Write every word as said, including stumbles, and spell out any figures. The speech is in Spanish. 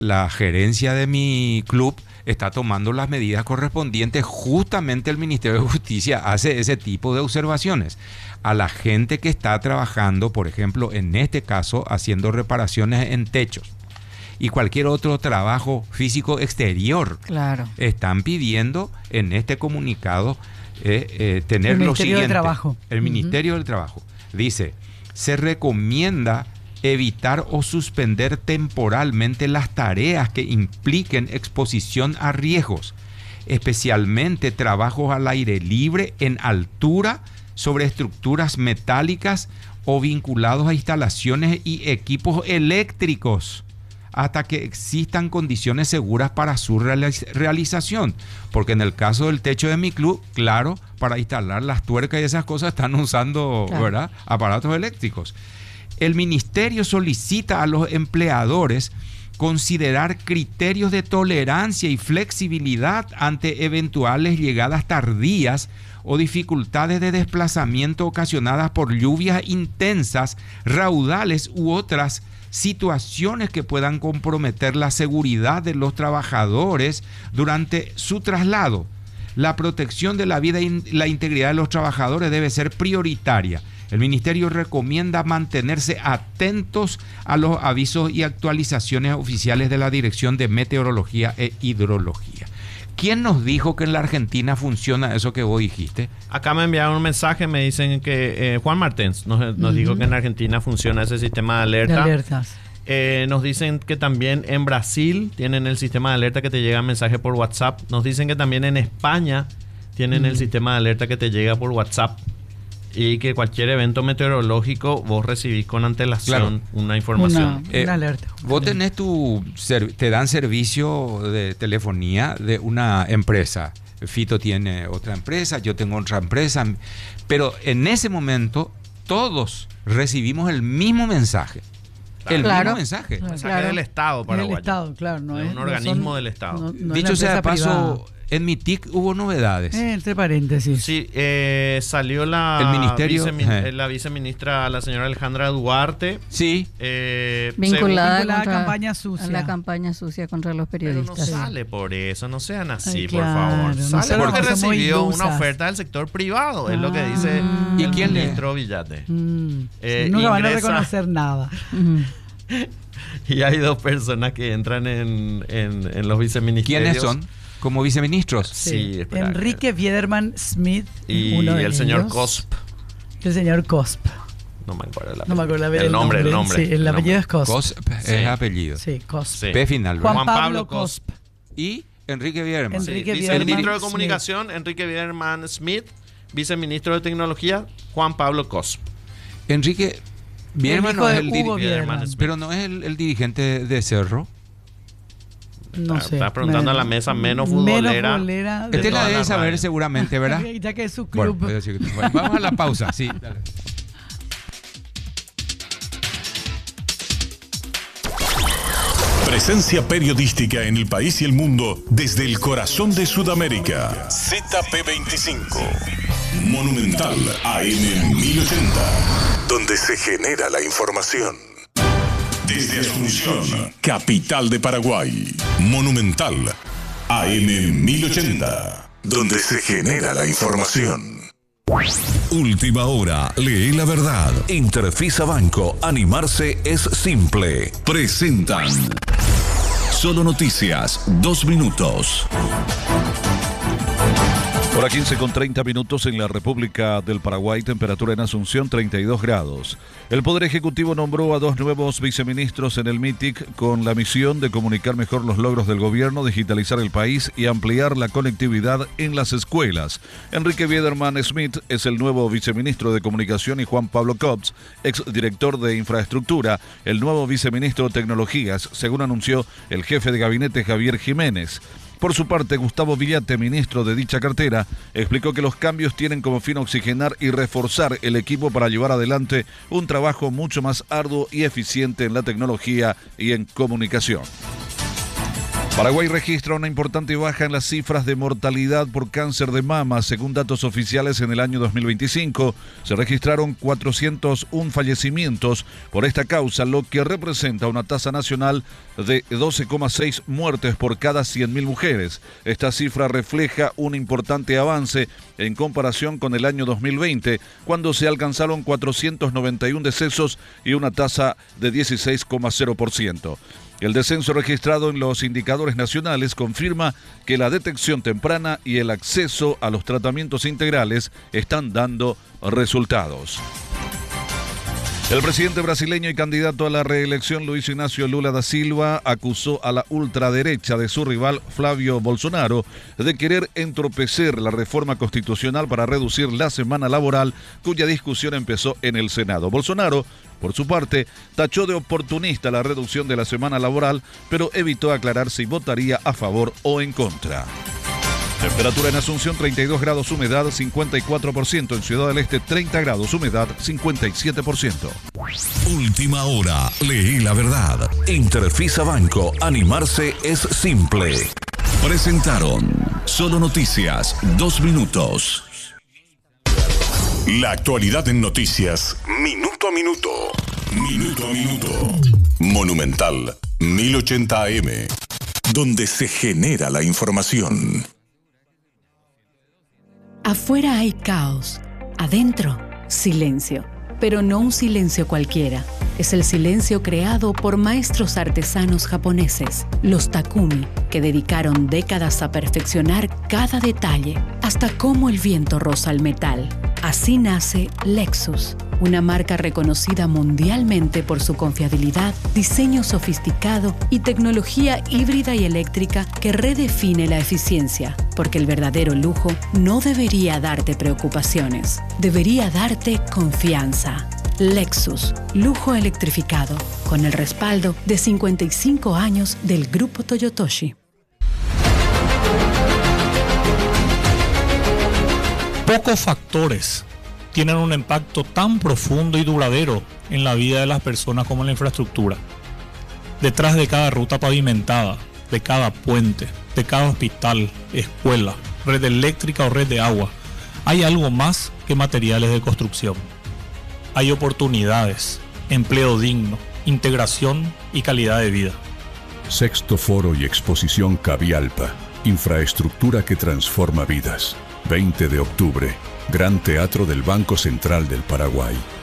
la gerencia de mi club está tomando las medidas correspondientes. Justamente el Ministerio de Justicia hace ese tipo de observaciones a la gente que está trabajando, por ejemplo, en este caso, haciendo reparaciones en techos y cualquier otro trabajo físico exterior. Claro. Están pidiendo en este comunicado eh, eh, tener el lo Ministerio siguiente. del Trabajo. El Ministerio uh-huh. del Trabajo dice: se recomienda evitar o suspender temporalmente las tareas que impliquen exposición a riesgos, especialmente trabajos al aire libre en altura sobre estructuras metálicas o vinculados a instalaciones y equipos eléctricos, hasta que existan condiciones seguras para su realización. Porque en el caso del techo de mi club, claro, para instalar las tuercas y esas cosas están usando, claro, ¿verdad?, aparatos eléctricos. El ministerio solicita a los empleadores considerar criterios de tolerancia y flexibilidad ante eventuales llegadas tardías o dificultades de desplazamiento ocasionadas por lluvias intensas, raudales u otras situaciones que puedan comprometer la seguridad de los trabajadores durante su traslado. La protección de la vida y la integridad de los trabajadores debe ser prioritaria. El ministerio recomienda mantenerse atentos a los avisos y actualizaciones oficiales de la Dirección de Meteorología e Hidrología. ¿Quién nos dijo que en la Argentina funciona eso que vos dijiste? Acá me enviaron un mensaje, me dicen que eh, Juan Martens nos, nos uh-huh. dijo que en Argentina funciona ese sistema de alerta. De alertas. Eh, nos dicen que también en Brasil tienen el sistema de alerta que te llega mensaje por WhatsApp. Nos dicen que también en España tienen uh-huh. el sistema de alerta que te llega por WhatsApp. Y que cualquier evento meteorológico vos recibís con antelación, claro, una información. Una, eh, una alerta. Vos tenés tu, te dan servicio de telefonía de una empresa. Fito tiene otra empresa, yo tengo otra empresa. Pero en ese momento todos recibimos el mismo mensaje. Claro. El claro, mismo mensaje. Claro, mensaje claro. del Estado paraguayo. Del Estado, claro. No de es, un organismo no son, del Estado. No, no Dicho sea de paso, privada. En mi T I C hubo novedades. Eh, entre paréntesis. Sí, eh, salió la, el ministerio, vicemin- eh. la viceministra, la señora Alejandra Duarte. Sí. Eh, vinculada, según, vinculada a la campaña sucia. A la campaña sucia contra los periodistas. Pero no sale por eso, no sean así, Ay, por claro, favor. No sale porque recibió ilusas. una oferta del sector privado, ah, es lo que dice ¿y el quién ministro le? Villate. Mm, eh, no ingresa, van a reconocer nada. Y hay dos personas que entran en, en, en los viceministerios. ¿Quiénes son? ¿Como viceministros? Sí, sí. espera, Enrique Biederman Smith y uno de el señor ellos. Cosp. El señor Cosp. No me acuerdo el No me acuerdo el, el nombre, el nombre. Sí, el, el apellido es Cosp. Cosp sí. es apellido. Sí, Cosp. Sí. P final. Juan, Juan Pablo, Pablo Cosp. Cosp. Y Enrique Biederman. Enrique sí, Biederman viceministro de Smith. Comunicación, Enrique Biederman Smith. Viceministro de Tecnología, Juan Pablo Cosp. Enrique Biederman no es el dirigente, pero no es el, el dirigente de Cerro. No está, sé. Estás preguntando me, a la mesa menos futbolera. Menos futbolera de Usted la debe saber radio. Seguramente, ¿verdad? Ya que es su club. Bueno, decir, bueno, vamos a la pausa, sí. Dale. Presencia periodística en el país y el mundo desde el corazón de Sudamérica. Z P veinticinco. Monumental A M mil ochenta. Donde se genera la información. Desde Asunción, capital de Paraguay. Monumental A M mil ochenta. Donde se genera la información. Última hora, lee la verdad. Interfisa Banco, animarse es simple. Presentan Solo Noticias, dos minutos. Hora quince con treinta minutos en la República del Paraguay, temperatura en Asunción treinta y dos grados. El Poder Ejecutivo nombró a dos nuevos viceministros en el M I T I C con la misión de comunicar mejor los logros del gobierno, digitalizar el país y ampliar la conectividad en las escuelas. Enrique Biederman Smith es el nuevo viceministro de Comunicación y Juan Pablo Cosp, exdirector de Infraestructura, el nuevo viceministro de Tecnologías, según anunció el jefe de gabinete Javier Jiménez. Por su parte, Gustavo Villate, ministro de dicha cartera, explicó que los cambios tienen como fin oxigenar y reforzar el equipo para llevar adelante un trabajo mucho más arduo y eficiente en la tecnología y en comunicación. Paraguay registra una importante baja en las cifras de mortalidad por cáncer de mama. Según datos oficiales, en el año dos mil veinticinco se registraron cuatrocientos uno fallecimientos por esta causa, lo que representa una tasa nacional de doce coma seis muertes por cada cien mil mujeres. Esta cifra refleja un importante avance en comparación con el año dos mil veinte, cuando se alcanzaron cuatrocientos noventa y uno decesos y una tasa de dieciséis coma cero por ciento. El descenso registrado en los indicadores nacionales confirma que la detección temprana y el acceso a los tratamientos integrales están dando resultados. El presidente brasileño y candidato a la reelección Luis Ignacio Lula da Silva acusó a la ultraderecha de su rival Flavio Bolsonaro de querer entorpecer la reforma constitucional para reducir la semana laboral, cuya discusión empezó en el Senado. Bolsonaro, por su parte, tachó de oportunista la reducción de la semana laboral, pero evitó aclarar si votaría a favor o en contra. Temperatura en Asunción treinta y dos grados, humedad cincuenta y cuatro por ciento. En Ciudad del Este treinta grados, humedad cincuenta y siete por ciento. Última hora, leí la verdad. Interfisa Banco, animarse es simple. Presentaron Solo Noticias, dos minutos. La actualidad en noticias, minuto a minuto. Minuto a minuto. Monumental, mil ochenta A M, donde se genera la información. Afuera hay caos, adentro silencio, pero no un silencio cualquiera. Es el silencio creado por maestros artesanos japoneses, los Takumi, que dedicaron décadas a perfeccionar cada detalle, hasta cómo el viento roza el metal. Así nace Lexus, una marca reconocida mundialmente por su confiabilidad, diseño sofisticado y tecnología híbrida y eléctrica que redefine la eficiencia, porque el verdadero lujo no debería darte preocupaciones, debería darte confianza. Lexus, lujo electrificado, con el respaldo de cincuenta y cinco años del Grupo Toyotoshi. Pocos factores tienen un impacto tan profundo y duradero en la vida de las personas como la infraestructura. Detrás de cada ruta pavimentada, de cada puente, de cada hospital, escuela, red eléctrica o red de agua, hay algo más que materiales de construcción. Hay oportunidades, empleo digno, integración y calidad de vida. Sexto Foro y Exposición Cavialpa, infraestructura que transforma vidas. veinte de octubre, Gran Teatro del Banco Central del Paraguay.